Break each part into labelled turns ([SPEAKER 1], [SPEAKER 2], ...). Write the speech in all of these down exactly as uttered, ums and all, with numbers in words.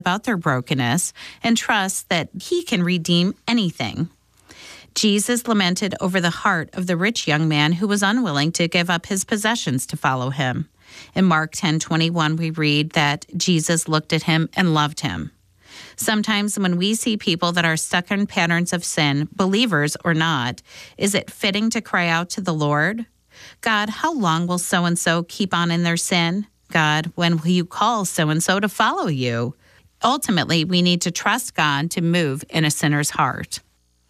[SPEAKER 1] about their brokenness and trust that he can redeem anything. Jesus lamented over the heart of the rich young man who was unwilling to give up his possessions to follow him. In Mark ten twenty-one, we read that Jesus looked at him and loved him. Sometimes when we see people that are stuck in patterns of sin, believers or not, is it fitting to cry out to the Lord? God, how long will so-and-so keep on in their sin? God, when will you call so-and-so to follow you? Ultimately, we need to trust God to move in a sinner's heart.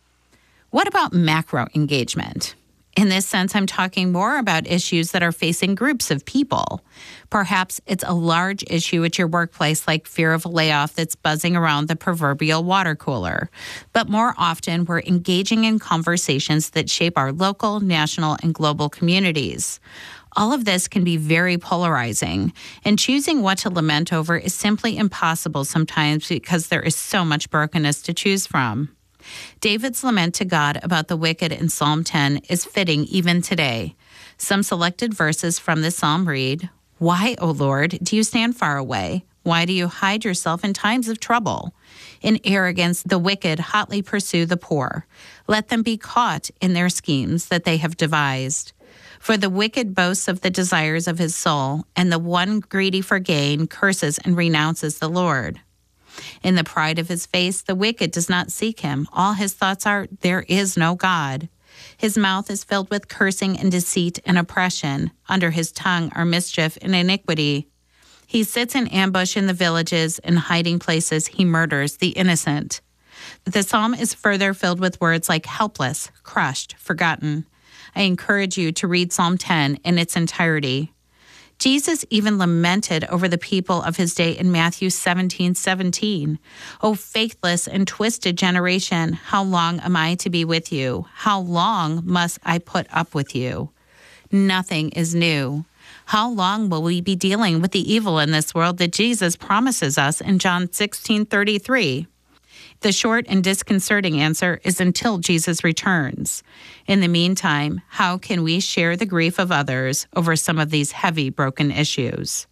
[SPEAKER 1] What about macro engagement? In this sense, I'm talking more about issues that are facing groups of people. Perhaps it's a large issue at your workplace, like fear of a layoff that's buzzing around the proverbial water cooler. But more often, we're engaging in conversations that shape our local, national, and global communities. All of this can be very polarizing, and choosing what to lament over is simply impossible sometimes because there is so much brokenness to choose from. David's lament to God about the wicked in Psalm ten is fitting even today. Some selected verses from this psalm read, "Why, O Lord, do you stand far away? Why do you hide yourself in times of trouble? In arrogance, the wicked hotly pursue the poor. Let them be caught in their schemes that they have devised. For the wicked boasts of the desires of his soul, and the one greedy for gain curses and renounces the Lord. In the pride of his face, the wicked does not seek him. All his thoughts are, there is no God. His mouth is filled with cursing and deceit and oppression. Under his tongue are mischief and iniquity. He sits in ambush in the villages, in hiding places he murders the innocent." The psalm is further filled with words like helpless, crushed, forgotten. I encourage you to read Psalm ten in its entirety. Jesus even lamented over the people of his day in Matthew seventeen seventeen. "O faithless and twisted generation, how long am I to be with you? How long must I put up with you?" Nothing is new. How long will we be dealing with the evil in this world that Jesus promises us in John sixteen thirty-three? The short and disconcerting answer is until Jesus returns. In the meantime, how can we share the grief of others over some of these heavy, broken issues?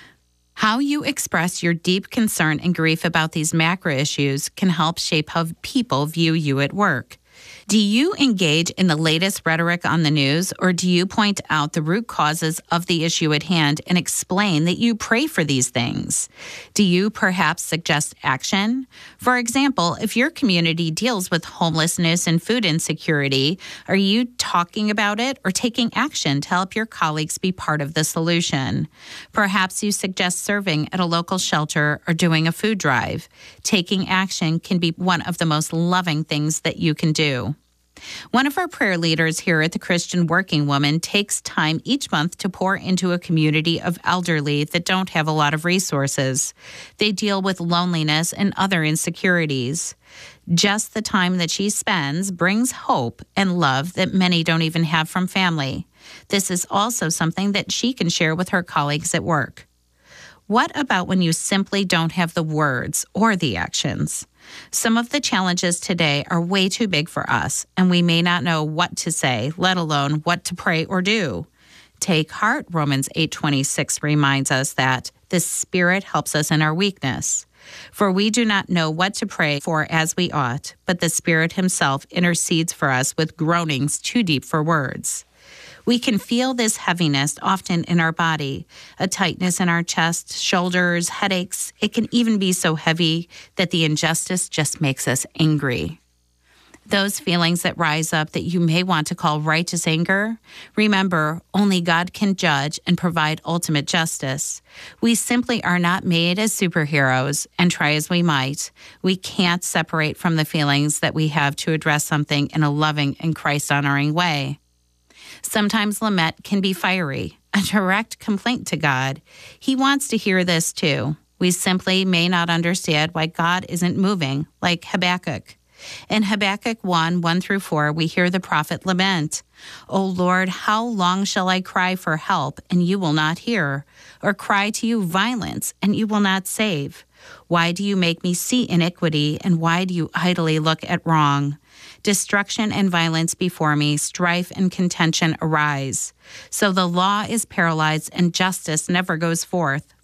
[SPEAKER 1] How you express your deep concern and grief about these macro issues can help shape how people view you at work. Do you engage in the latest rhetoric on the news, or do you point out the root causes of the issue at hand and explain that you pray for these things? Do you perhaps suggest action? For example, if your community deals with homelessness and food insecurity, are you talking about it or taking action to help your colleagues be part of the solution? Perhaps you suggest serving at a local shelter or doing a food drive. Taking action can be one of the most loving things that you can do. One of our prayer leaders here at the Christian Working Woman takes time each month to pour into a community of elderly that don't have a lot of resources. They deal with loneliness and other insecurities. Just the time that she spends brings hope and love that many don't even have from family. This is also something that she can share with her colleagues at work. What about when you simply don't have the words or the actions? Some of the challenges today are way too big for us, and we may not know what to say, let alone what to pray or do. Take heart, Romans eight twenty-six reminds us that the Spirit helps us in our weakness. For we do not know what to pray for as we ought, but the Spirit himself intercedes for us with groanings too deep for words. We can feel this heaviness often in our body, a tightness in our chest, shoulders, headaches. It can even be so heavy that the injustice just makes us angry. Those feelings that rise up that you may want to call righteous anger, remember, only God can judge and provide ultimate justice. We simply are not made as superheroes, and try as we might, we can't separate from the feelings that we have to address something in a loving and Christ-honoring way. Sometimes lament can be fiery, a direct complaint to God. He wants to hear this too. We simply may not understand why God isn't moving, like Habakkuk. In Habakkuk one, one through four, we hear the prophet lament, "O Lord, how long shall I cry for help, and you will not hear? Or cry to you violence, and you will not save? Why do you make me see iniquity, and why do you idly look at wrong? Destruction and violence before me, strife and contention arise. So the law is paralyzed, and justice never goes forth.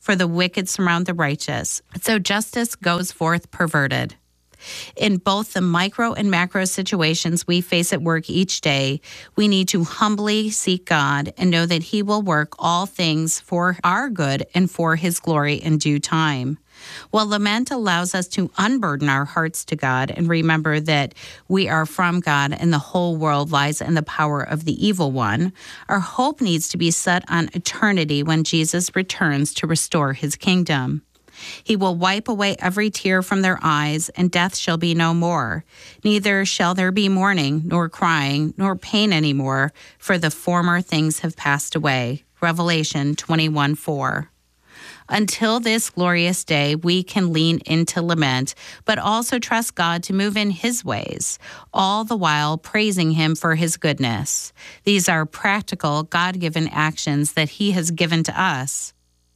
[SPEAKER 1] for the wicked surround the righteous. So justice goes forth perverted. In both the micro and macro situations we face at work each day, we need to humbly seek God and know that He will work all things for our good and for His glory in due time. While lament allows us to unburden our hearts to God and remember that we are from God and the whole world lies in the power of the evil one, our hope needs to be set on eternity when Jesus returns to restore His kingdom. He will wipe away every tear from their eyes, and death shall be no more. Neither shall there be mourning, nor crying, nor pain any more, for the former things have passed away. Revelation twenty-one four. Until this glorious day, we can lean into lament, but also trust God to move in His ways, all the while praising Him for His goodness. These are practical, God-given actions that He has given to us.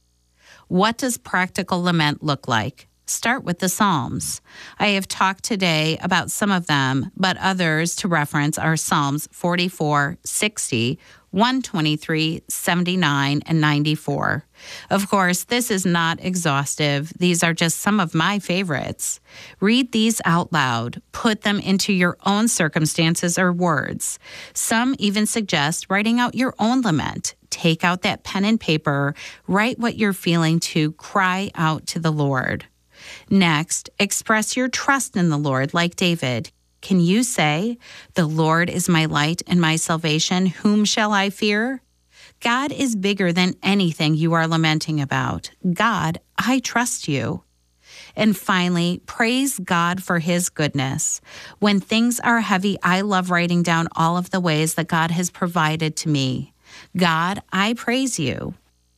[SPEAKER 1] What does practical lament look like? Start with the Psalms. I have talked today about some of them, but others to reference are Psalms forty-four, sixty, one twenty-three, seventy-nine, and ninety-four. Of course, this is not exhaustive. These are just some of my favorites. Read these out loud. Put them into your own circumstances or words. Some even suggest writing out your own lament. Take out that pen and paper. Write what you're feeling to cry out to the Lord. Next, express your trust in the Lord like David. Can you say, "The Lord is my light and my salvation. Whom shall I fear?" God is bigger than anything you are lamenting about. God, I trust you. And finally, praise God for His goodness. When things are heavy, I love writing down all of the ways that God has provided to me. God, I praise you.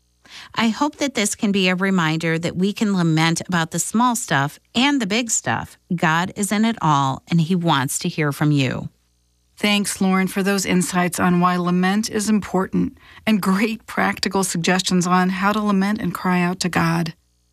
[SPEAKER 1] I hope that this can be a reminder that we can lament about the small stuff and the big stuff. God is in it all, and He wants to hear from you.
[SPEAKER 2] Thanks, Lauren, for those insights on why lament is important and great practical suggestions on how to lament and cry out to God.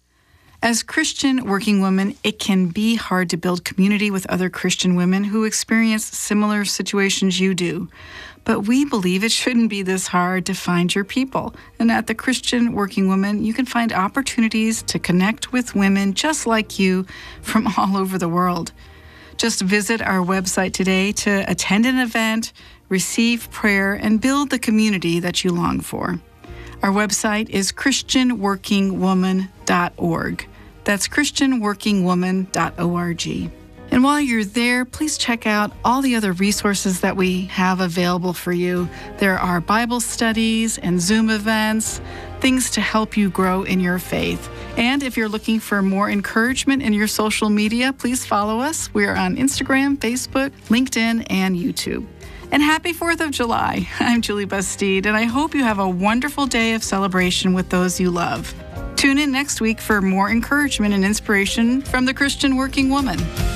[SPEAKER 2] As Christian working women, it can be hard to build community with other Christian women who experience similar situations you do. But we believe it shouldn't be this hard to find your people. And at the Christian Working Woman, you can find opportunities to connect with women just like you from all over the world. Just visit our website today to attend an event, receive prayer, and build the community that you long for. Our website is christian working woman dot org. That's christian working woman dot org. And while you're there, please check out all the other resources that we have available for you. There are Bible studies and Zoom events, things to help you grow in your faith. And if you're looking for more encouragement in your social media, please follow us. We are on Instagram, Facebook, LinkedIn, and YouTube. And happy fourth of July. I'm Julie Bastide, and I hope you have a wonderful day of celebration with those you love. Tune in next week for more encouragement and inspiration from the Christian Working Woman.